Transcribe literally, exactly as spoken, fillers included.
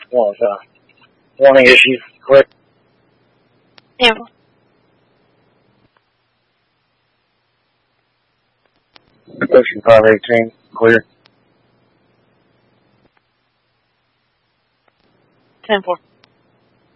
One more time. Warning issues. Clear. Yeah. Ocean five eighteen. Clear. ten four.